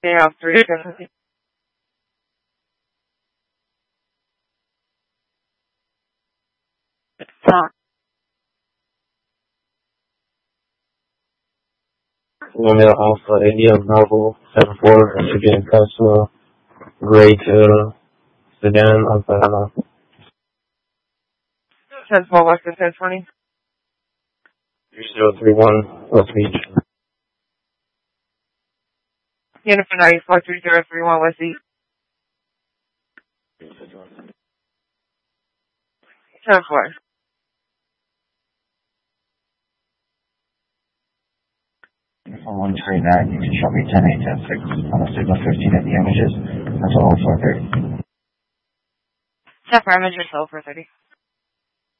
Day off 3. Romeo Alpha India Bravo 74, Michigan Tesla, Gray 2, Sedan, Alpha. 10-12 Western 1020. 3031, West Beach. Unit for 943031 West Beach. 10-4. On 139, you can show me 10-8-10-6 on the signal 15 at the images. That's all 430. 10-4 images, 430.